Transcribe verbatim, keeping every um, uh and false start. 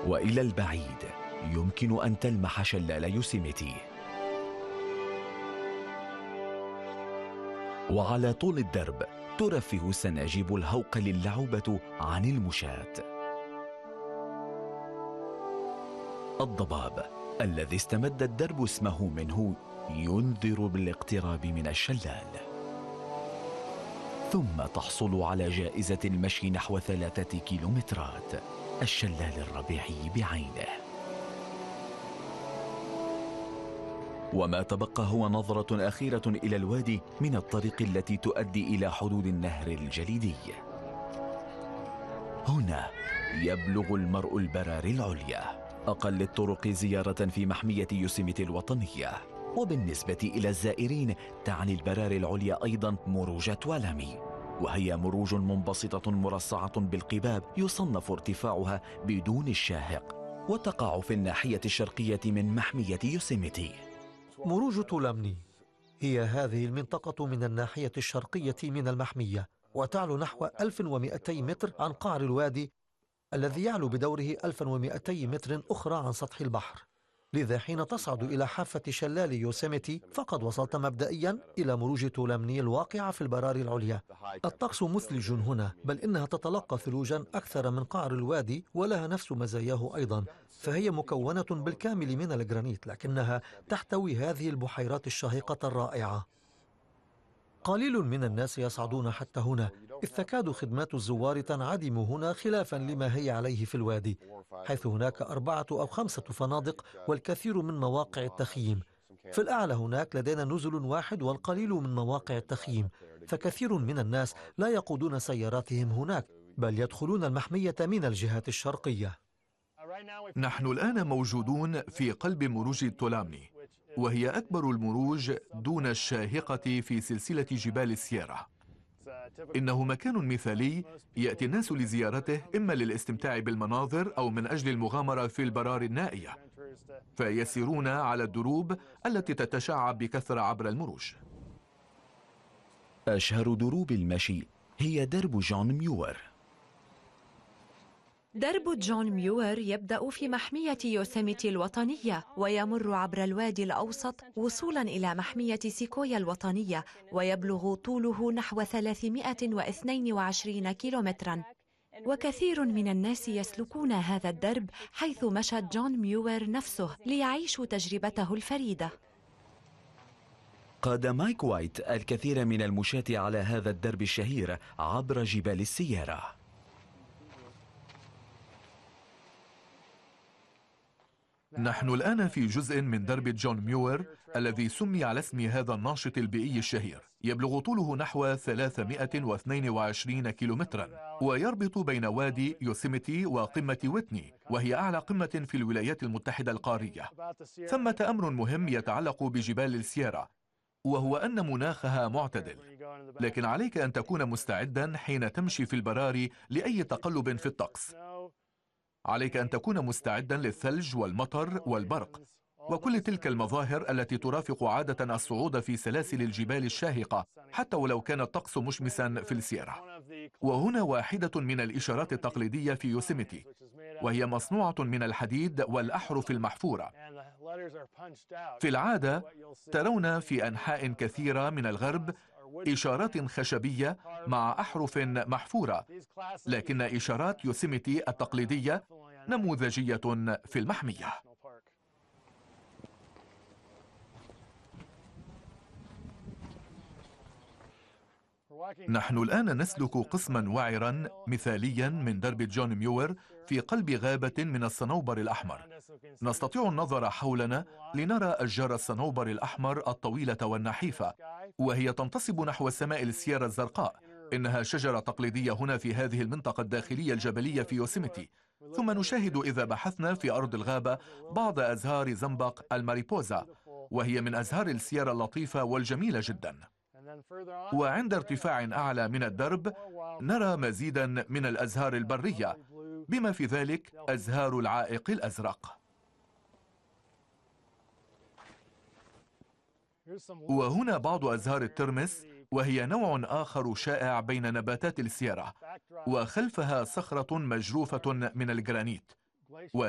وإلى البعيد يمكن أن تلمح شلال يوسيميتي، وعلى طول الدرب ترفه سناجيب الهوقل اللعوبة عن المشاة. الضباب الذي استمد الدرب اسمه منه ينذر بالاقتراب من الشلال، ثم تحصل على جائزة المشي نحو ثلاثة كيلومترات، الشلال الربيعي بعينه. وما تبقى هو نظرة أخيرة إلى الوادي من الطريق التي تؤدي إلى حدود النهر الجليدي. هنا يبلغ المرء البراري العليا، أقل الطرق زيارة في محمية يوسيميتي الوطنية. وبالنسبة إلى الزائرين تعني البراري العليا أيضا مروج توالامي، وهي مروج منبسطة مرصعة بالقباب يصنف ارتفاعها بدون الشاهق، وتقع في الناحية الشرقية من محمية يوسيميتي. مروج تولامني هي هذه المنطقة من الناحية الشرقية من المحمية، وتعلو نحو ألف ومئتي متر عن قعر الوادي الذي يعلو بدوره ألف ومئتي متر أخرى عن سطح البحر. لذا حين تصعد إلى حافة شلال يوسيميتي فقد وصلت مبدئيا إلى مروج تولامني الواقعة في البراري العليا. الطقس مثلج هنا، بل إنها تتلقى ثلوجا أكثر من قعر الوادي، ولها نفس مزاياه أيضا، فهي مكونة بالكامل من الجرانيت، لكنها تحتوي هذه البحيرات الشاهقة الرائعة. قليل من الناس يصعدون حتى هنا، إذ تكاد خدمات الزوار تنعدم هنا خلافا لما هي عليه في الوادي، حيث هناك أربعة أو خمسة فنادق والكثير من مواقع التخييم. في الأعلى هناك لدينا نزل واحد والقليل من مواقع التخييم، فكثير من الناس لا يقودون سياراتهم هناك، بل يدخلون المحمية من الجهة الشرقية. نحن الآن موجودون في قلب مروج تولامني، وهي أكبر المروج دون الشاهقة في سلسلة جبال السيارة. إنه مكان مثالي يأتي الناس لزيارته إما للاستمتاع بالمناظر أو من أجل المغامرة في البراري النائية، فيسيرون على الدروب التي تتشعب بكثرة عبر المروج. أشهر دروب المشي هي درب جون ميور. درب جون ميور يبدأ في محمية يوسيميتي الوطنية ويمر عبر الوادي الأوسط وصولا إلى محمية سيكويا الوطنية، ويبلغ طوله نحو ثلاثمئة واثنين وعشرين كيلومترا. وكثير من الناس يسلكون هذا الدرب، حيث مشى جون ميور نفسه ليعيشوا تجربته الفريدة. قاد مايك وايت الكثير من المشاة على هذا الدرب الشهير عبر جبال السيارة. نحن الآن في جزء من درب جون ميور الذي سمي على اسم هذا الناشط البيئي الشهير. يبلغ طوله نحو ثلاثمئة واثنين وعشرين كيلومترا، ويربط بين وادي يوسيميتي وقمة ويتني، وهي أعلى قمة في الولايات المتحدة القارية. ثمة أمر مهم يتعلق بجبال السيارة، وهو أن مناخها معتدل، لكن عليك أن تكون مستعدا حين تمشي في البراري لأي تقلب في الطقس. عليك أن تكون مستعدا للثلج والمطر والبرق وكل تلك المظاهر التي ترافق عادة الصعود في سلاسل الجبال الشاهقة، حتى ولو كان الطقس مشمسا في السيارة. وهنا واحدة من الإشارات التقليدية في يوسيميتي، وهي مصنوعة من الحديد والأحرف المحفورة. في العادة ترون في أنحاء كثيرة من الغرب إشارات خشبية مع أحرف محفورة، لكن إشارات يوسيميتي التقليدية نموذجية في المحمية. نحن الآن نسلك قسما وعرا مثاليا من درب جون ميور في قلب غابة من الصنوبر الأحمر. نستطيع النظر حولنا لنرى أشجار الصنوبر الأحمر الطويلة والنحيفة، وهي تنتصب نحو السماء السيارة الزرقاء. إنها شجرة تقليدية هنا في هذه المنطقة الداخلية الجبلية في يوسيميتي. ثم نشاهد إذا بحثنا في أرض الغابة بعض أزهار زنبق الماريبوزا، وهي من أزهار السيارة اللطيفة والجميلة جدا. وعند ارتفاع أعلى من الدرب نرى مزيدا من الأزهار البرية، بما في ذلك أزهار العائق الأزرق. وهنا بعض أزهار الترمس، وهي نوع آخر شائع بين نباتات السيارة، وخلفها صخرة مجروفة من الجرانيت.